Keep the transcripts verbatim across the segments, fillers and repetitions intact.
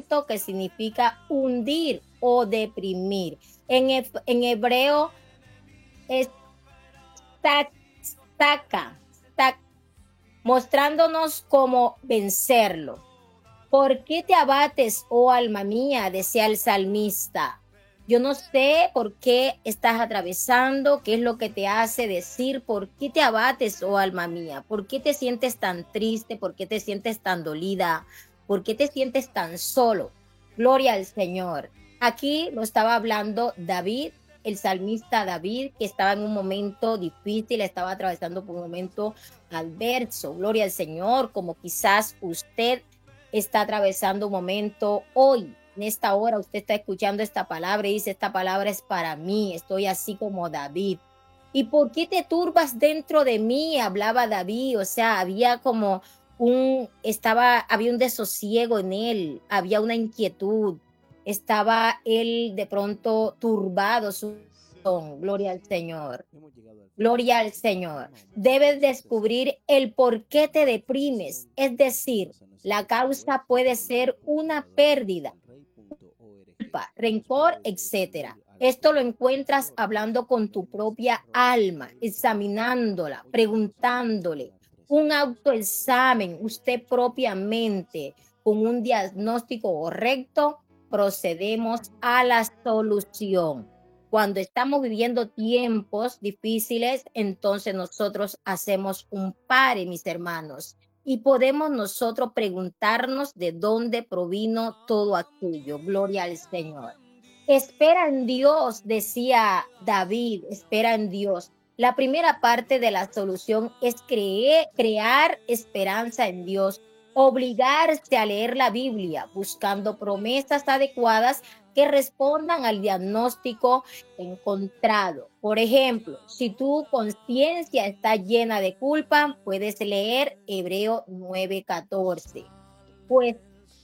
hundimiento, que significa hundir o deprimir. En, he- en hebreo es tak- taka, tak- mostrándonos cómo vencerlo. ¿Por qué te abates, oh alma mía? Decía el salmista. Yo no sé por qué estás atravesando, qué es lo que te hace decir, por qué te abates, oh alma mía, por qué te sientes tan triste, por qué te sientes tan dolida, por qué te sientes tan solo. Gloria al Señor. Aquí lo estaba hablando David, el salmista David, que estaba en un momento difícil, estaba atravesando por un momento adverso. Gloria al Señor, como quizás usted está atravesando un momento hoy. En esta hora usted está escuchando esta palabra y dice, esta palabra es para mí, estoy así como David. ¿Y por qué te turbas dentro de mí? Hablaba David, o sea, había como un, estaba, había un desosiego en él, había una inquietud, estaba él de pronto turbado, su corazón. Gloria al Señor. Gloria al Señor. Debes descubrir el por qué te deprimes, es decir, la causa puede ser una pérdida, culpa, rencor, etcétera. Esto lo encuentras hablando con tu propia alma, examinándola, preguntándole, un autoexamen, usted propiamente, con un diagnóstico correcto, procedemos a la solución. Cuando estamos viviendo tiempos difíciles, entonces nosotros hacemos un pare, mis hermanos, y podemos nosotros preguntarnos de dónde provino todo aquello. Gloria al Señor. Espera en Dios, decía David, espera en Dios. La primera parte de la solución es creer, crear esperanza en Dios, obligarse a leer la Biblia, buscando promesas adecuadas que respondan al diagnóstico encontrado. Por ejemplo, si tu conciencia está llena de culpa, puedes leer Hebreo nueve catorce. Pues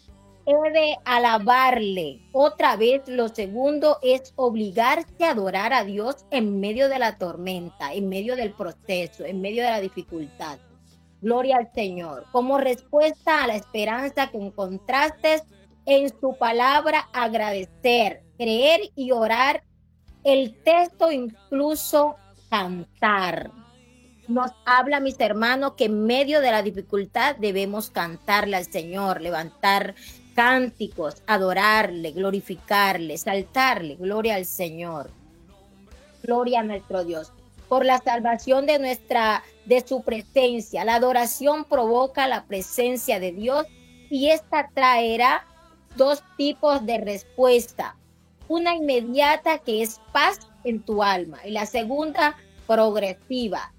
he de alabarle. Otra vez, lo segundo es obligarse a adorar a Dios en medio de la tormenta, en medio del proceso, en medio de la dificultad. Gloria al Señor. Como respuesta a la esperanza que encontraste en su palabra, agradecer, creer y orar. El texto incluso cantar. Nos habla, mis hermanos, que en medio de la dificultad debemos cantarle al Señor, levantar cánticos, adorarle, glorificarle, saltarle. Gloria al Señor. Gloria a nuestro Dios. Por la salvación de nuestra, de su presencia. La adoración provoca la presencia de Dios y esta traerá dos tipos de respuesta. Una inmediata, que es paz en tu alma, y la segunda progresiva.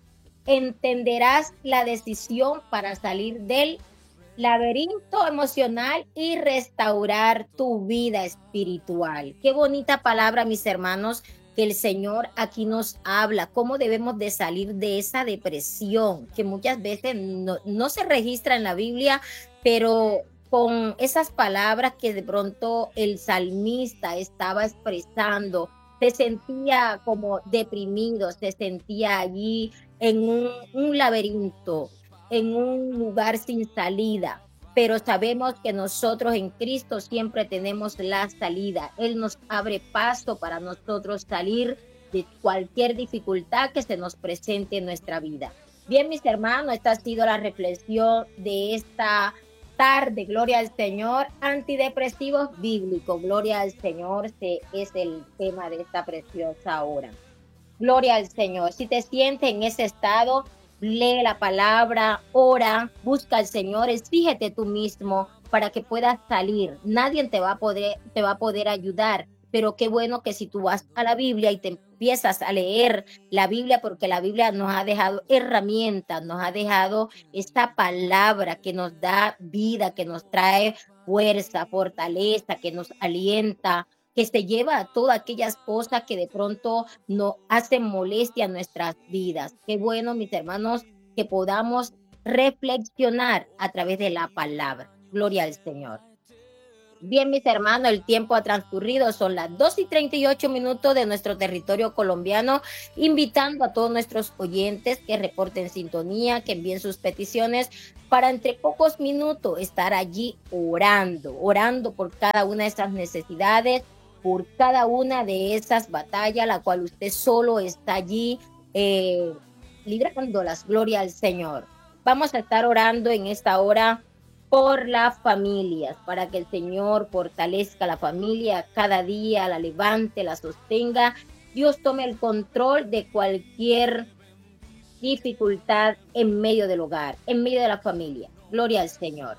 Entenderás la decisión para salir del laberinto emocional y restaurar tu vida espiritual. Qué bonita palabra, mis hermanos, que el Señor aquí nos habla, cómo debemos de salir de esa depresión que muchas veces no, no se registra en la Biblia, pero con esas palabras que de pronto el salmista estaba expresando, se sentía como deprimido, se sentía allí en un, un laberinto, en un lugar sin salida, pero sabemos que nosotros en Cristo siempre tenemos la salida. Él nos abre paso para nosotros salir de cualquier dificultad que se nos presente en nuestra vida. Bien, mis hermanos, esta ha sido la reflexión de esta tarde. Gloria al Señor. Antidepresivos bíblicos. Gloria al Señor, este es el tema de esta preciosa hora. Gloria al Señor. Si te sientes en ese estado, lee la palabra, ora, busca al Señor, exígete tú mismo para que puedas salir. Nadie te va a poder, te va a poder ayudar, pero qué bueno que si tú vas a la Biblia y te empiezas a leer la Biblia, porque la Biblia nos ha dejado herramientas, nos ha dejado esta palabra que nos da vida, que nos trae fuerza, fortaleza, que nos alienta, que se lleva a todas aquellas cosas que de pronto no hacen molestia a nuestras vidas. Qué bueno, mis hermanos, que podamos reflexionar a través de la palabra. Gloria al Señor. Bien, mis hermanos, el tiempo ha transcurrido, son las dos y treinta y ocho minutos de nuestro territorio colombiano, invitando a todos nuestros oyentes que reporten sintonía, que envíen sus peticiones para entre pocos minutos estar allí orando, orando por cada una de esas necesidades, por cada una de esas batallas, la cual usted solo está allí eh, librando las glorias al Señor. Vamos a estar orando en esta hora por las familias, para que el Señor fortalezca la familia cada día, la levante, la sostenga. Dios tome el control de cualquier dificultad en medio del hogar, en medio de la familia. Gloria al Señor.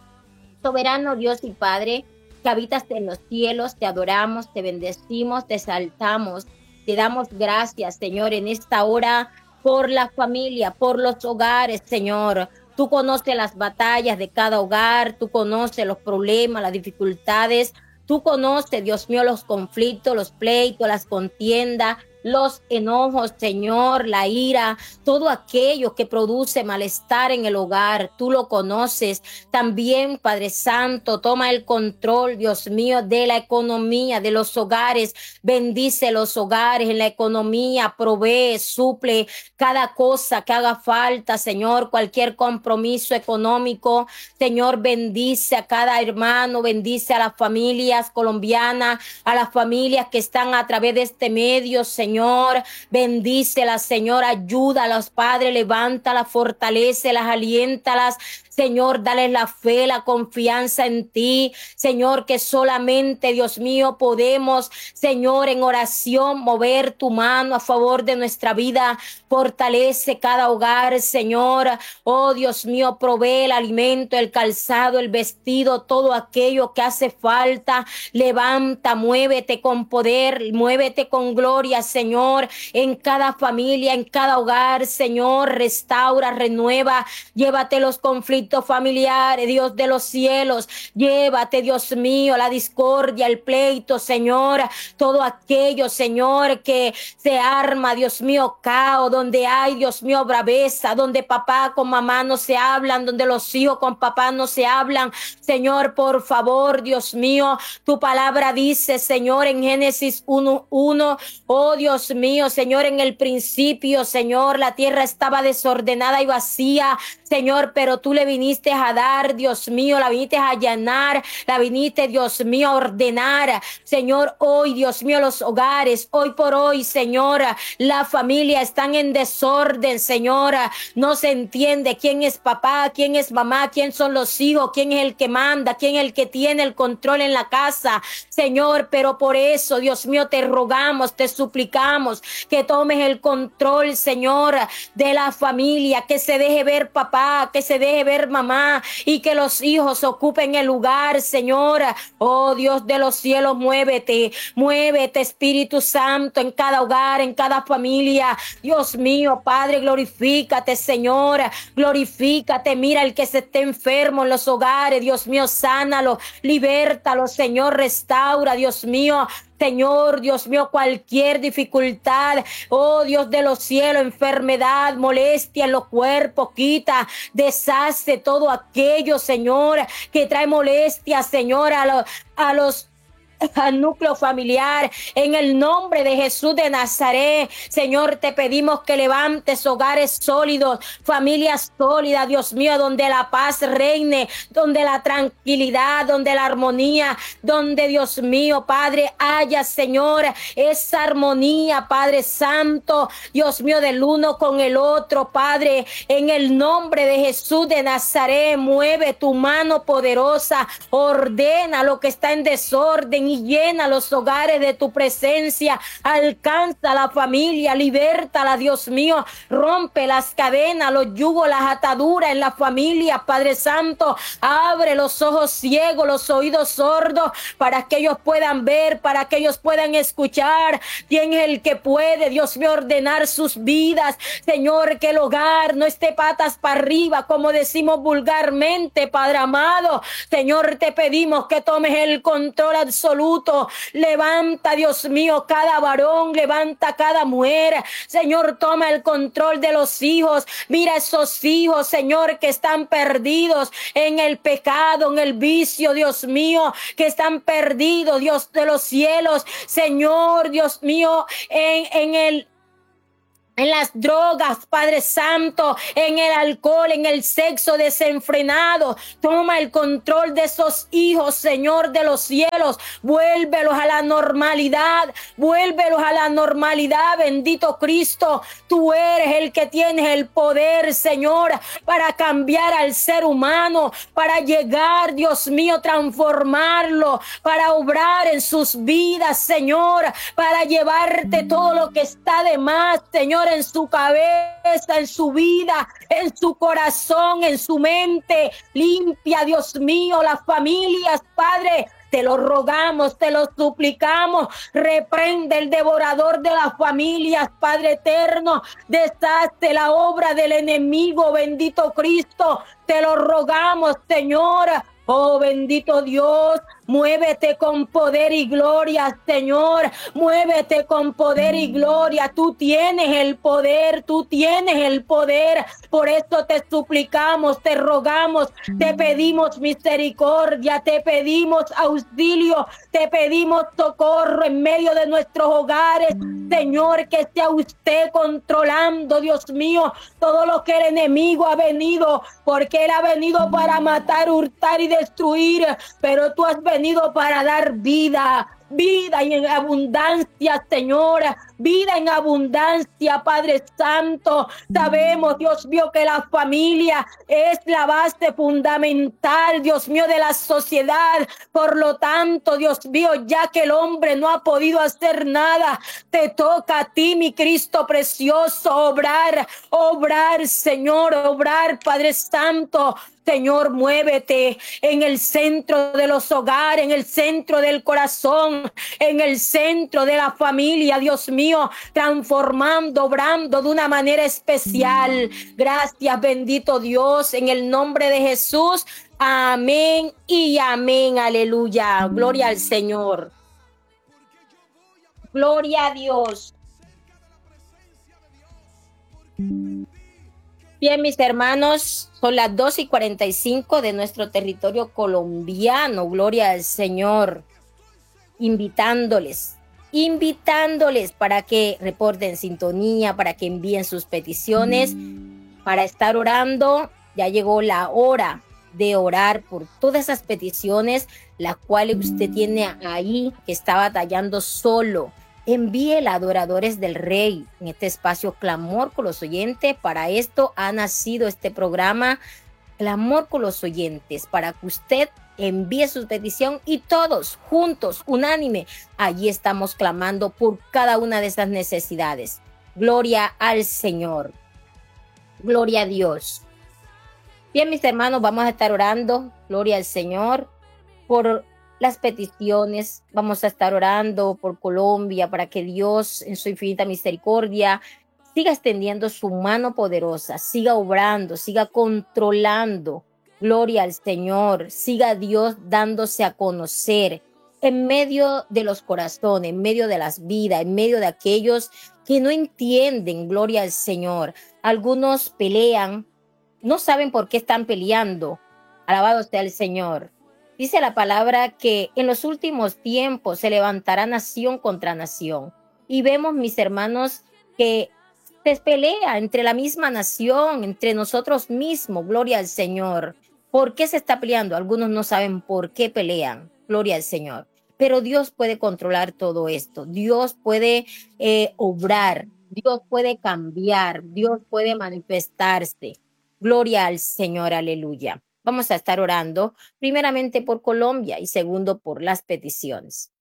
Soberano Dios y Padre, que habitas en los cielos, te adoramos, te bendecimos, te exaltamos, te damos gracias, Señor, en esta hora por la familia, por los hogares, Señor. Tú conoces las batallas de cada hogar, tú conoces los problemas, las dificultades, tú conoces, Dios mío, los conflictos, los pleitos, las contiendas, los enojos, Señor, la ira, todo aquello que produce malestar en el hogar, tú lo conoces. También, Padre Santo, toma el control, Dios mío, de la economía, de los hogares. Bendice los hogares en la economía, provee, suple cada cosa que haga falta, Señor, cualquier compromiso económico. Señor, bendice a cada hermano, bendice a las familias colombianas, a las familias que están a través de este medio, Señor. Señor, bendícelas, Señor, ayuda a los padres, levántalas, fortalécelas, aliéntalas. Señor, dale la fe, la confianza en ti. Señor, que solamente, Dios mío, podemos, Señor, en oración mover tu mano a favor de nuestra vida. Fortalece cada hogar, Señor. Oh, Dios mío, provee el alimento, el calzado, el vestido, todo aquello que hace falta. Levanta, muévete con poder, muévete con gloria, Señor, en cada familia, en cada hogar, Señor. Restaura, renueva, llévate los conflictos familiares, Dios de los cielos. Llévate, Dios mío, la discordia, el pleito, Señor. Todo aquello, Señor, que se arma, Dios mío, caos, donde hay, Dios mío, braveza, donde papá con mamá no se hablan, donde los hijos con papá no se hablan. Señor, por favor, Dios mío, tu palabra dice, Señor, en Génesis uno uno, oh Dios mío, Señor, en el principio, Señor, la tierra estaba desordenada y vacía, Señor, pero tú le viniste a dar, Dios mío, la viniste a allanar, la viniste, Dios mío, a ordenar. Señor, hoy, Dios mío, los hogares, hoy por hoy, Señor, la familia están en desorden, Señor. No se entiende quién es papá, quién es mamá, quién son los hijos, quién es el que manda, quién es el que tiene el control en la casa, Señor. Pero por eso, Dios mío, te rogamos, te suplicamos que tomes el control, Señor, de la familia, que se deje ver papá, que se deje ver mamá y que los hijos ocupen el lugar, Señor. Oh Dios de los cielos, muévete, muévete, Espíritu Santo, en cada hogar, en cada familia. Dios mío, Padre, glorifícate, Señor, glorifícate. Mira el que se esté enfermo en los hogares, Dios mío, sánalo, libértalo, Señor, restaura, Dios mío. Señor, Dios mío, cualquier dificultad, oh Dios de los cielos, enfermedad, molestia en los cuerpos, quita, deshace todo aquello, Señor, que trae molestia, Señor, a, lo, a los al núcleo familiar, en el nombre de Jesús de Nazaret. Señor, te pedimos que levantes hogares sólidos, familias sólidas, Dios mío, donde la paz reine, donde la tranquilidad, donde la armonía, donde, Dios mío, Padre, haya, Señor, esa armonía, Padre Santo, Dios mío, del uno con el otro, Padre, en el nombre de Jesús de Nazaret. Mueve tu mano poderosa, ordena lo que está en desorden y llena los hogares de tu presencia. Alcanza la familia, libértala, Dios mío, rompe las cadenas, los yugos, las ataduras en la familia, Padre Santo. Abre los ojos ciegos, los oídos sordos, para que ellos puedan ver, para que ellos puedan escuchar. ¿Quién es el que puede, Dios mío, ordenar sus vidas? Señor, que el hogar no esté patas para arriba, como decimos vulgarmente, Padre amado. Señor, te pedimos que tomes el control absoluto absoluto. Levanta, Dios mío, cada varón, levanta cada mujer. Señor, toma el control de los hijos. Mira esos hijos, Señor, que están perdidos en el pecado, en el vicio, Dios mío, que están perdidos, Dios de los cielos. Señor, Dios mío, en, en el en las drogas, Padre Santo, en el alcohol, en el sexo desenfrenado. Toma el control de esos hijos, Señor de los cielos. Vuélvelos a la normalidad, vuélvelos a la normalidad, bendito Cristo. Tú eres el que tienes el poder, Señor, para cambiar al ser humano, para llegar, Dios mío, transformarlo, para obrar en sus vidas, Señor, para llevarte todo lo que está de más, Señor, en su cabeza, en su vida, en su corazón, en su mente. Limpia, Dios mío, las familias, Padre. Te lo rogamos, te lo suplicamos. Reprende el devorador de las familias, Padre eterno. Deshace la obra del enemigo, bendito Cristo. Te lo rogamos, Señor. Oh, bendito Dios, muévete con poder y gloria, Señor. Muévete con poder y gloria. Tú tienes el poder, tú tienes el poder. Por eso te suplicamos, te rogamos, te pedimos misericordia, te pedimos auxilio, te pedimos socorro en medio de nuestros hogares. Señor, que sea usted controlando, Dios mío, todo lo que el enemigo ha venido, porque él ha venido para matar, hurtar y destruir, pero tú has venido para dar vida. Vida y en abundancia, Señor, vida en abundancia, Padre Santo. Sabemos, Dios mío, que la familia es la base fundamental, Dios mío, de la sociedad. Por lo tanto, Dios mío, ya que el hombre no ha podido hacer nada, te toca a ti, mi Cristo precioso, obrar, obrar, Señor, obrar, Padre Santo. Señor, muévete en el centro de los hogares, en el centro del corazón, en el centro de la familia, Dios mío, transformando, obrando de una manera especial. Gracias, bendito Dios, en el nombre de Jesús. Amén y amén. Aleluya. Gloria al Señor. Gloria a Dios. Bien, mis hermanos, son las dos y cuarenta y cinco de nuestro territorio colombiano. Gloria al Señor. Invitándoles, invitándoles para que reporten sintonía, para que envíen sus peticiones, para estar orando. Ya llegó la hora de orar por todas esas peticiones, las cuales usted tiene ahí, que está batallando solo. Envíela a Adoradores del Rey en este espacio Clamor con los Oyentes. Para esto ha nacido este programa Clamor con los Oyentes, para que usted envíe su petición y todos juntos, unánime, allí estamos clamando por cada una de esas necesidades. Gloria al Señor. Gloria a Dios. Bien, mis hermanos, vamos a estar orando, gloria al Señor, por las peticiones. Vamos a estar orando por Colombia para que Dios en su infinita misericordia siga extendiendo su mano poderosa, siga obrando, siga controlando. Gloria al Señor, siga Dios dándose a conocer en medio de los corazones, en medio de las vidas, en medio de aquellos que no entienden. Gloria al Señor. Algunos pelean, no saben por qué están peleando. Alabado sea el Señor. Dice la palabra que en los últimos tiempos se levantará nación contra nación. Y vemos, mis hermanos, que se pelea entre la misma nación, entre nosotros mismos. Gloria al Señor. ¿Por qué se está peleando? Algunos no saben por qué pelean. Gloria al Señor. Pero Dios puede controlar todo esto. Dios puede eh, obrar. Dios puede cambiar. Dios puede manifestarse. Gloria al Señor. Aleluya. Vamos a estar orando primeramente por Colombia y segundo por las peticiones.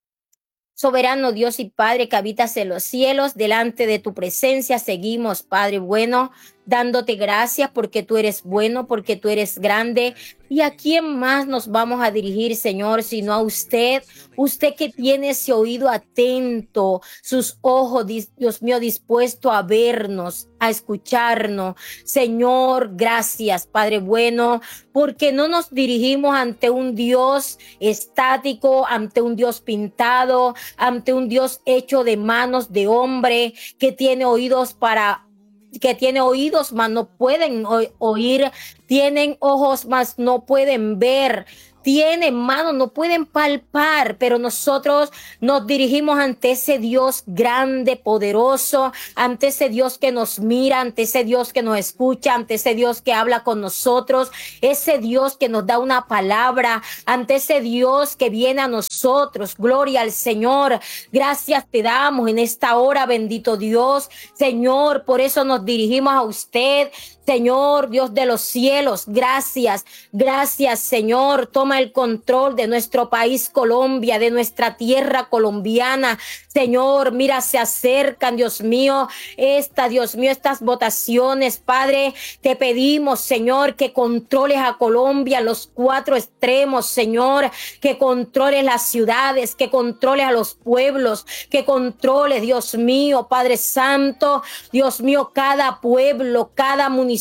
Soberano Dios y Padre que habitas en los cielos, delante de tu presencia seguimos, Padre bueno, dándote gracias porque tú eres bueno, porque tú eres grande. ¿Y a quién más nos vamos a dirigir, Señor, sino a usted? Usted que tiene ese oído atento, sus ojos, Dios mío, dispuesto a vernos, a escucharnos. Señor, gracias, Padre bueno, porque no nos dirigimos ante un Dios estático, ante un Dios pintado, ante un Dios hecho de manos de hombre que tiene oídos para que tiene oídos, mas no pueden oír, tienen ojos, mas no pueden ver, tienen manos, no pueden palpar, pero nosotros nos dirigimos ante ese Dios grande, poderoso, ante ese Dios que nos mira, ante ese Dios que nos escucha, ante ese Dios que habla con nosotros, ese Dios que nos da una palabra, ante ese Dios que viene a nosotros. Gloria al Señor. Gracias te damos en esta hora, bendito Dios. Señor, por eso nos dirigimos a usted. Señor, Dios de los cielos, gracias, gracias, Señor. Toma el control de nuestro país, Colombia, de nuestra tierra colombiana. Señor, mira, se acercan, Dios mío, esta, Dios mío, estas votaciones, Padre, te pedimos, Señor, que controles a Colombia, los cuatro extremos, Señor, que controles las ciudades, que controles a los pueblos, que controles, Dios mío, Padre Santo, Dios mío, cada pueblo, cada municipio,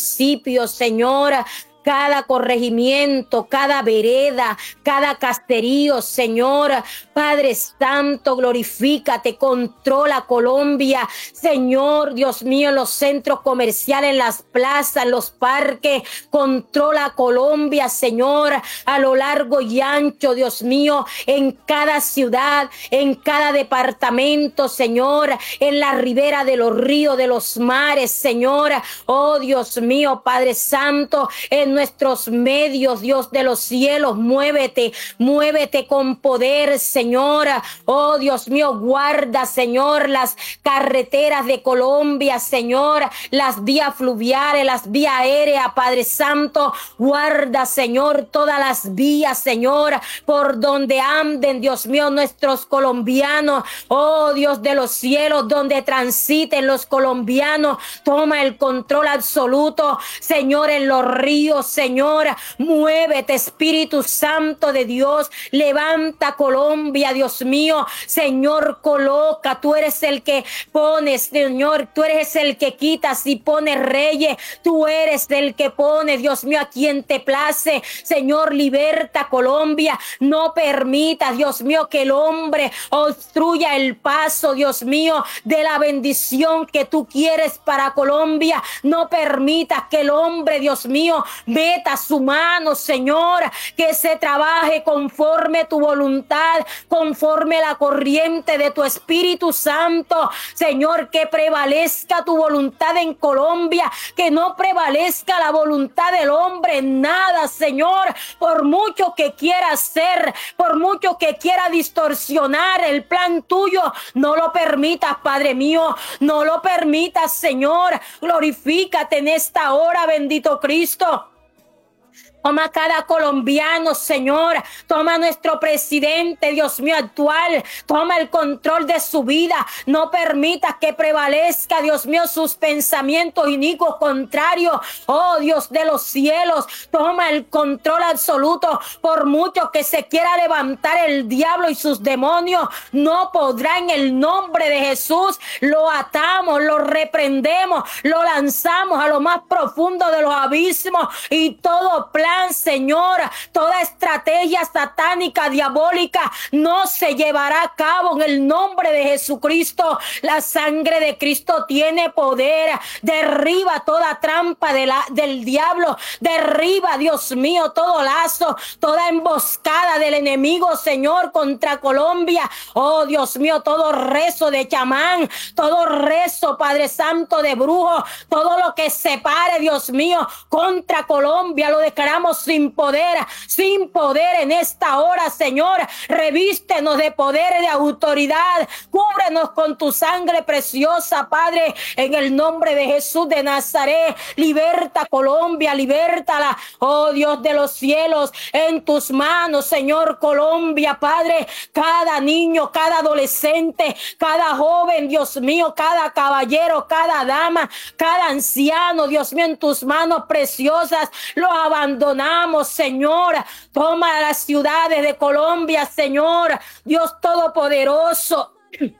Señor, cada corregimiento, cada vereda, cada caserío, Señor. Padre Santo, glorifícate, controla Colombia, Señor, Dios mío, en los centros comerciales, en las plazas, en los parques, controla Colombia, Señor, a lo largo y ancho, Dios mío, en cada ciudad, en cada departamento, Señor, en la ribera de los ríos, de los mares, Señor, oh Dios mío, Padre Santo, en nuestros medios, Dios de los cielos, muévete, muévete con poder, Señor. Oh Dios mío, guarda, Señor, las carreteras de Colombia, Señor, las vías fluviales, las vías aéreas, Padre Santo, guarda, Señor, todas las vías, Señor, por donde anden, Dios mío, nuestros colombianos, oh Dios de los cielos, donde transiten los colombianos, toma el control absoluto, Señor, en los ríos, Señor, muévete, Espíritu Santo de Dios, levanta Colombia, Dios mío, Señor, coloca, tú eres el que pones, Señor, tú eres el que quitas y pones reyes, tú eres el que pone, Dios mío, a quien te place, Señor, liberta Colombia, no permita, Dios mío, que el hombre obstruya el paso, Dios mío, de la bendición que tú quieres para Colombia, no permita que el hombre, Dios mío, meta su mano, Señor, que se trabaje conforme tu voluntad, conforme la corriente de tu Espíritu Santo, Señor, que prevalezca tu voluntad en Colombia, que no prevalezca la voluntad del hombre en nada, Señor, por mucho que quiera hacer, por mucho que quiera distorsionar el plan tuyo, no lo permitas, Padre mío, no lo permitas, Señor, glorifícate en esta hora, bendito Cristo. Toma cada colombiano, Señor. Toma nuestro presidente, Dios mío, actual. Toma el control de su vida. No permitas que prevalezca, Dios mío, sus pensamientos inicuos contrarios. Oh, Dios de los cielos, toma el control absoluto. Por mucho que se quiera levantar el diablo y sus demonios, no podrá en el nombre de Jesús. Lo atamos, lo reprendemos, lo lanzamos a lo más profundo de los abismos y todo plan, Señor, toda estrategia satánica, diabólica, no se llevará a cabo en el nombre de Jesucristo. La sangre de Cristo tiene poder. Derriba toda trampa de la, del diablo. Derriba, Dios mío, todo lazo, toda emboscada del enemigo, Señor, contra Colombia. Oh, Dios mío, todo rezo de chamán, todo rezo, Padre Santo, de brujo, todo lo que se pare, Dios mío, contra Colombia, lo declaramos estamos sin poder, sin poder en esta hora, Señor. Revístenos de poder y de autoridad. Cúbrenos con tu sangre preciosa, Padre, en el nombre de Jesús de Nazaret. Liberta Colombia, libertala, oh Dios de los cielos, en tus manos, Señor. Colombia, Padre, cada niño, cada adolescente, cada joven, Dios mío, cada caballero, cada dama, cada anciano, Dios mío, en tus manos preciosas lo abandonamos, Señor. Toma las ciudades de Colombia, Señor, Dios Todopoderoso.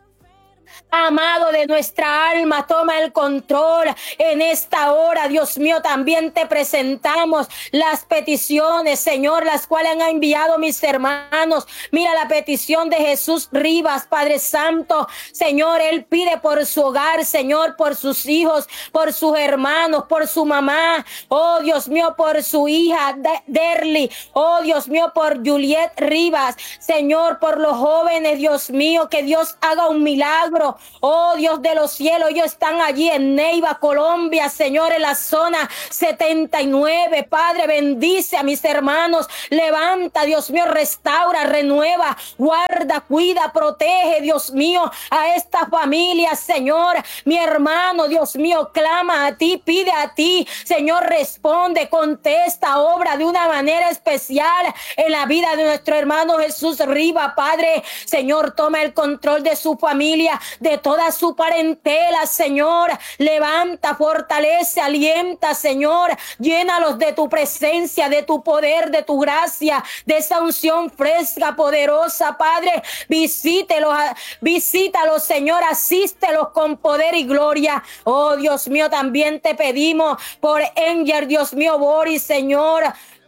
Amado de nuestra alma, toma el control en esta hora, Dios mío. También te presentamos las peticiones, Señor, las cuales han enviado mis hermanos. Mira la petición de Jesús Rivas, Padre Santo, Señor. Él pide por su hogar, Señor, por sus hijos, por sus hermanos, por su mamá, oh Dios mío, por su hija Derly, oh Dios mío, por Juliet Rivas, Señor, por los jóvenes, Dios mío, que Dios haga un milagro. Oh Dios de los cielos, ellos están allí en Neiva, Colombia, Señor, en la zona setenta y nueve. Padre, bendice a mis hermanos, levanta, Dios mío, restaura, renueva, guarda, cuida, protege, Dios mío, a esta familia, Señor. Mi hermano, Dios mío, clama a ti, pide a ti, Señor, responde, contesta, obra de una manera especial en la vida de nuestro hermano Jesús Riva, Padre. Señor, toma el control de su familia, de toda su parentela, Señor. Levanta, fortalece, alienta, Señor. Llénalos de tu presencia, de tu poder, de tu gracia, de esa unción fresca, poderosa, Padre. Visítelos, visítalos, Señor. Asístelos con poder y gloria. Oh, Dios mío, también te pedimos por Enger, Dios mío, Boris, Señor,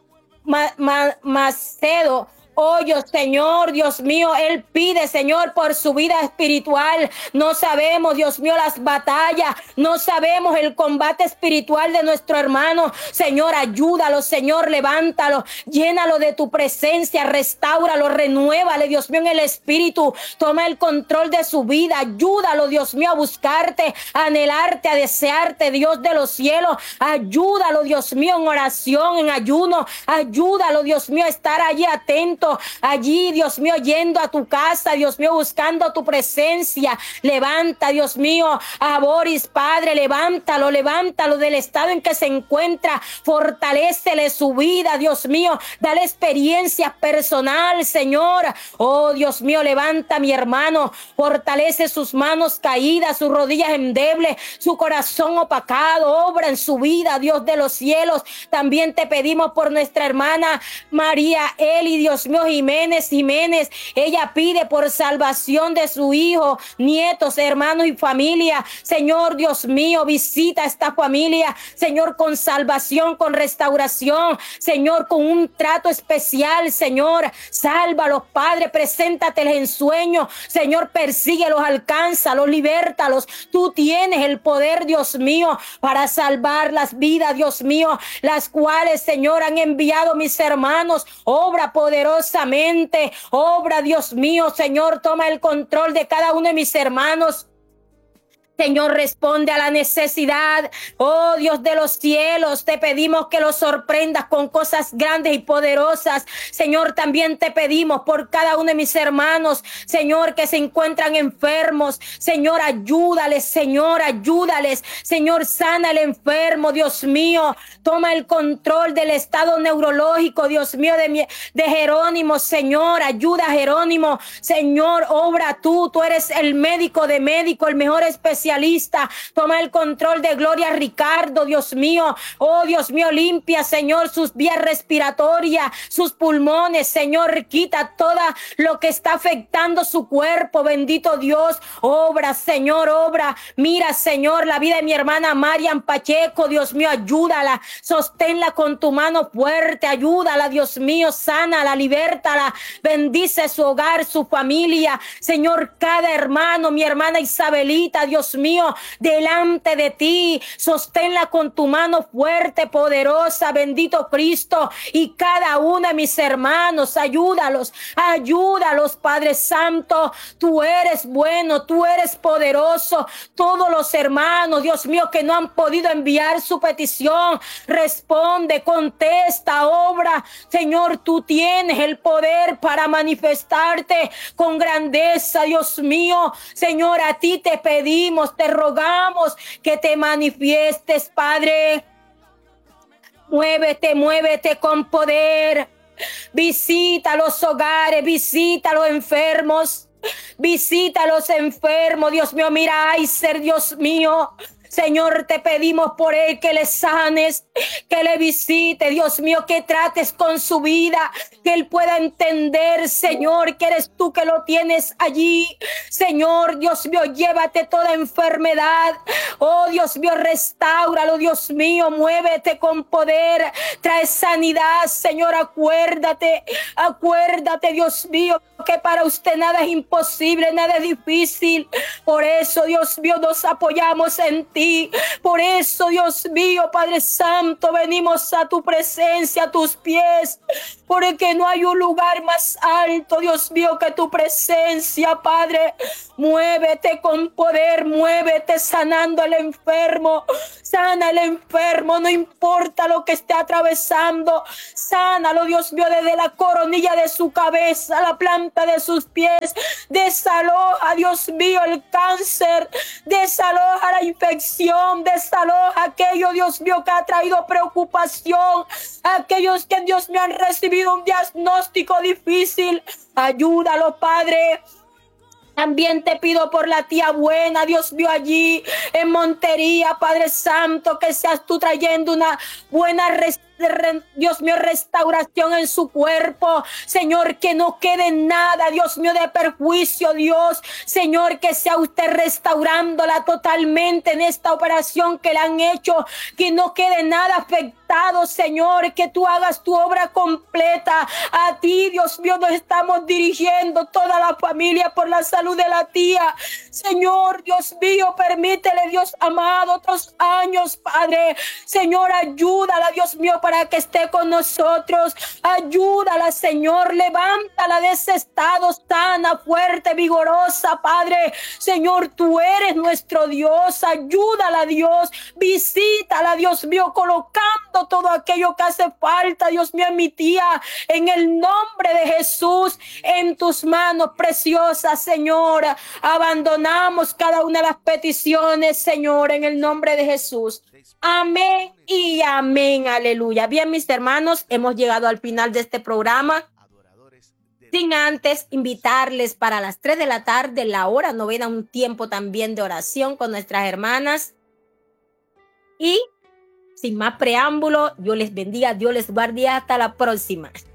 Ma, Ma, Macedo. Hoyo, Señor, Dios mío, él pide, Señor, por su vida espiritual. No sabemos, Dios mío, las batallas, no sabemos el combate espiritual de nuestro hermano. Señor, ayúdalo, Señor, levántalo, llénalo de tu presencia, restáuralo, renuévale, Dios mío, en el espíritu. Toma el control de su vida, ayúdalo, Dios mío, a buscarte, a anhelarte, a desearte, Dios de los cielos. Ayúdalo, Dios mío, en oración, en ayuno. Ayúdalo, Dios mío, a estar allí atento. Allí, Dios mío, yendo a tu casa, Dios mío, buscando tu presencia. Levanta, Dios mío, a Boris, Padre, levántalo, levántalo del estado en que se encuentra. Fortalécele su vida, Dios mío. Dale experiencia personal, Señor. Oh, Dios mío, levanta a mi hermano. Fortalece sus manos caídas, sus rodillas endebles, su corazón opacado. Obra en su vida, Dios de los cielos. También te pedimos por nuestra hermana María Eli, Dios mío, Jiménez Jiménez. Ella pide por salvación de su hijo, nietos, hermanos y familia. Señor, Dios mío, visita a esta familia, Señor, con salvación, con restauración, Señor, con un trato especial, Señor. Sálvalos, Padre, preséntateles en sueños, Señor, persíguelos, alcánzalos, libértalos. Tú tienes el poder, Dios mío, para salvar las vidas, Dios mío, las cuales, Señor, han enviado mis hermanos. Obra poderosa. Obra, Dios mío, Señor, toma el control de cada uno de mis hermanos. Señor, responde a la necesidad. Oh, Dios de los cielos, te pedimos que los sorprendas con cosas grandes y poderosas. Señor, también te pedimos por cada uno de mis hermanos, Señor, que se encuentran enfermos. Señor, ayúdales, Señor, ayúdales. Señor, sana al enfermo, Dios mío. Toma el control del estado neurológico, Dios mío, de, mi, de Jerónimo, Señor. Ayuda a Jerónimo. Señor, obra tú. Tú eres el médico de médico, el mejor especialista. Toma el control de Gloria Ricardo, Dios mío. Oh, Dios mío, limpia, Señor, sus vías respiratorias, sus pulmones, Señor. Quita todo lo que está afectando su cuerpo, bendito Dios. Obra, Señor, obra. Mira, Señor, la vida de mi hermana Marian Pacheco, Dios mío, ayúdala. Sosténla con tu mano fuerte, ayúdala, Dios mío, sánala, libértala. Bendice su hogar, su familia. Señor, cada hermano, mi hermana Isabelita, Dios mío. mío, delante de ti. Sosténla con tu mano fuerte, poderosa, bendito Cristo. Y cada uno de mis hermanos, ayúdalos, ayúdalos, Padre Santo. Tú eres bueno, tú eres poderoso. Todos los hermanos, Dios mío, que no han podido enviar su petición, responde, contesta, obra. Señor, tú tienes el poder para manifestarte con grandeza, Dios mío. Señor, a ti te pedimos, te rogamos que te manifiestes, Padre. Muévete, muévete con poder. Visita los hogares, visita a los enfermos. Visita a los enfermos, Dios mío. Mira, ay, ser Dios mío. Señor, te pedimos por él que le sanes, que le visite, Dios mío, que trates con su vida, que él pueda entender, Señor, que eres tú que lo tienes allí. Señor, Dios mío, llévate toda enfermedad. Oh, Dios mío, restáuralo, Dios mío, muévete con poder, trae sanidad, Señor, acuérdate, acuérdate, Dios mío, que para usted nada es imposible, nada es difícil. Por eso, Dios mío, nos apoyamos en ti. Por eso, Dios mío, Padre Santo, venimos a tu presencia, a tus pies, porque no hay un lugar más alto, Dios mío, que tu presencia, Padre. Muévete con poder, muévete sanando al enfermo, sana al enfermo, no importa lo que esté atravesando, sánalo, Dios mío, desde la coronilla de su cabeza, la planta de sus pies, desaloja, Dios mío, el cáncer, desaloja la infección, desaloja aquello, Dios mío, que ha traído preocupación, aquellos que, Dios mío, han recibido un diagnóstico difícil, ayúdalo, Padre. También te pido por la tía buena, Dios mío, allí en Montería, Padre Santo, que seas tú trayendo una buena restauración. Dios mío, restauración en su cuerpo, Señor, que no quede nada, Dios mío, de perjuicio, Dios, Señor, que sea usted restaurándola totalmente en esta operación que le han hecho, que no quede nada afectado, Señor, que tú hagas tu obra completa. A ti, Dios mío, nos estamos dirigiendo toda la familia por la salud de la tía, Señor, Dios mío, permítele, Dios amado, otros años, Padre, Señor, ayúdala, Dios mío, para que esté con nosotros. Ayúdala, Señor, levántala de ese estado, sana, fuerte, vigorosa, Padre. Señor, tú eres nuestro Dios. Ayúdala, Dios. Visítala, Dios mío, colocando todo aquello que hace falta, Dios mío, en mi tía, en el nombre de Jesús, en tus manos preciosas, Señor. Abandonamos cada una de las peticiones, Señor, en el nombre de Jesús. Amén y amén, aleluya. Bien, mis hermanos, hemos llegado al final de este programa. Sin antes invitarles para las tres de la tarde, la hora novena, un tiempo también de oración con nuestras hermanas. Y sin más preámbulo, Dios les bendiga, Dios les guarde, hasta la próxima.